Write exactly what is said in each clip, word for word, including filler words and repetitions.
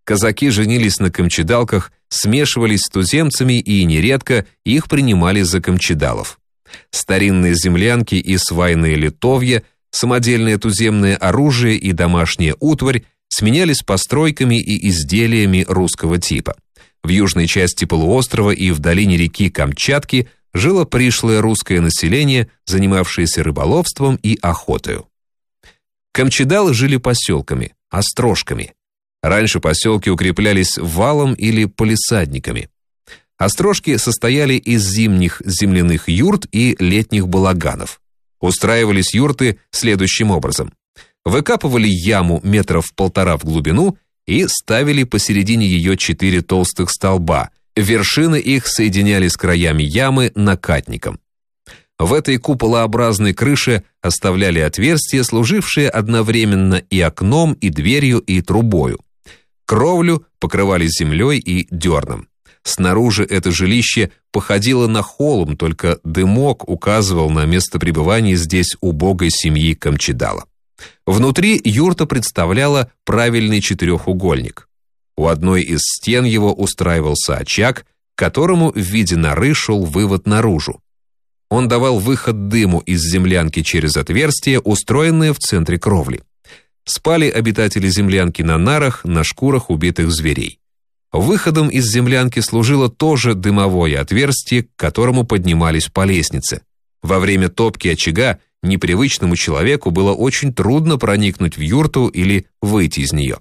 Казаки женились на камчедалках, смешивались с туземцами и нередко их принимали за камчедалов. Старинные землянки и свайные литовья, самодельное туземное оружие и домашняя утварь сменялись постройками и изделиями русского типа. В южной части полуострова и в долине реки Камчатки жило пришлое русское население, занимавшееся рыболовством и охотой. Камчедалы жили поселками, острожками. Раньше поселки укреплялись валом или палисадниками. Острожки состояли из зимних земляных юрт и летних балаганов. Устраивались юрты следующим образом. Выкапывали яму метров полтора в глубину и ставили посередине ее четыре толстых столба. Вершины их соединяли с краями ямы накатником. В этой куполообразной крыше оставляли отверстия, служившие одновременно и окном, и дверью, и трубою. Кровлю покрывали землей и дерном. Снаружи это жилище походило на холм, только дымок указывал на место пребывания здесь убогой семьи камчедала. Внутри юрта представляла правильный четырехугольник. У одной из стен его устраивался очаг, к которому в виде норы шел вывод наружу. Он давал выход дыму из землянки через отверстие, устроенное в центре кровли. Спали обитатели землянки на нарах, на шкурах убитых зверей. Выходом из землянки служило тоже дымовое отверстие, к которому поднимались по лестнице. Во время топки очага непривычному человеку было очень трудно проникнуть в юрту или выйти из нее.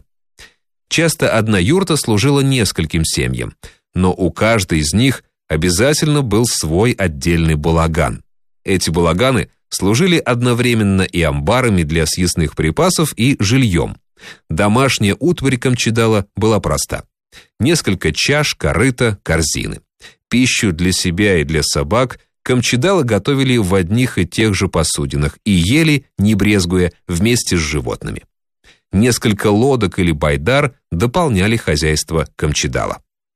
Часто одна юрта служила нескольким семьям, но у каждой из них обязательно был свой отдельный балаган. Эти балаганы служили одновременно и амбарами для съестных припасов, и жильем. Домашняя утварь камчедала была проста. Несколько чаш, корыта, корзины. Пищу для себя и для собак камчедалы готовили в одних и тех же посудинах и ели, не брезгуя, вместе с животными. Несколько лодок или байдар дополняли хозяйство камчедала.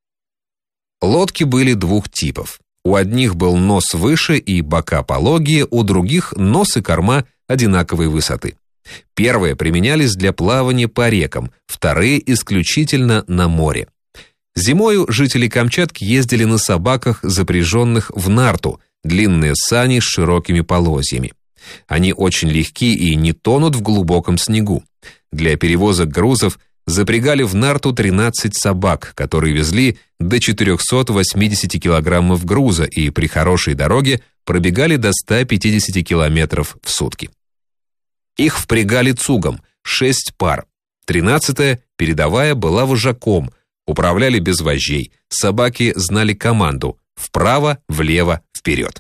Лодки были двух типов. У одних был нос выше и бока пологие, у других нос и корма одинаковой высоты. Первые применялись для плавания по рекам, вторые исключительно на море. Зимою жители Камчатки ездили на собаках, запряженных в нарту, длинные сани с широкими полозьями. Они очень легки и не тонут в глубоком снегу. Для перевозок грузов запрягали в нарту тринадцать собак, которые везли до четырехсот восьмидесяти килограммов груза и при хорошей дороге пробегали до ста пятидесяти километров в сутки. Их впрягали цугом, шесть пар. Тринадцатая, передовая, была вожаком, управляли без вожжей, собаки знали команду «вправо, влево, вперед».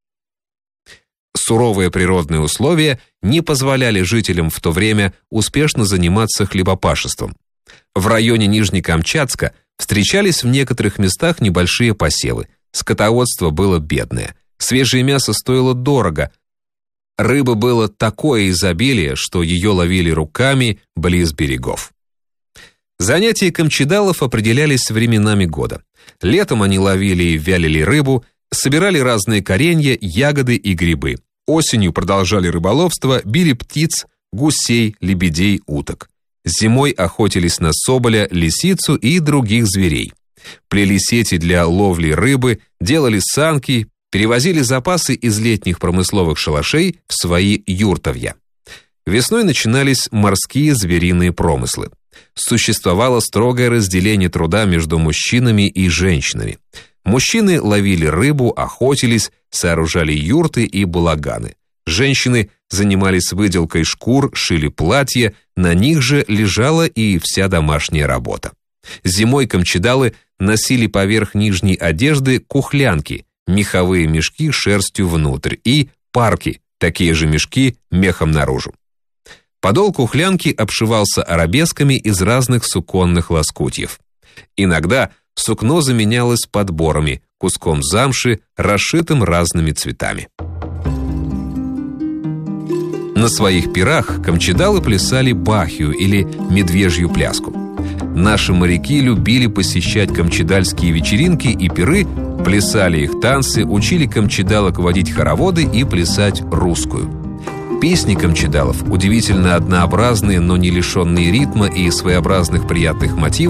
Суровые природные условия не позволяли жителям в то время успешно заниматься хлебопашеством. В районе Нижнекамчатска встречались в некоторых местах небольшие посевы, скотоводство было бедное, свежее мясо стоило дорого, рыбы было такое изобилие, что ее ловили руками близ берегов. Занятия камчедалов определялись временами года. Летом они ловили и вялили рыбу, собирали разные коренья, ягоды и грибы. Осенью продолжали рыболовство, били птиц, гусей, лебедей, уток. Зимой охотились на соболя, лисицу и других зверей. Плели сети для ловли рыбы, делали санки, перевозили запасы из летних промысловых шалашей в свои юртовья. Весной начинались морские звериные промыслы. Существовало строгое разделение труда между мужчинами и женщинами. Мужчины ловили рыбу, охотились, сооружали юрты и балаганы. Женщины занимались выделкой шкур, шили платья, на них же лежала и вся домашняя работа. Зимой камчедалы носили поверх нижней одежды кухлянки, меховые мешки шерстью внутрь, и парки, такие же мешки мехом наружу. Подол кухлянки обшивался арабесками из разных суконных лоскутьев. Иногда сукно заменялось подборами, куском замши, расшитым разными цветами. На своих пирах камчедалы плясали бахью или медвежью пляску. Наши моряки любили посещать камчедальские вечеринки и пиры, плясали их танцы, учили камчедалок водить хороводы и плясать русскую. Песни камчедалов удивительно однообразные, но не лишенные ритма и своеобразных приятных мотивов,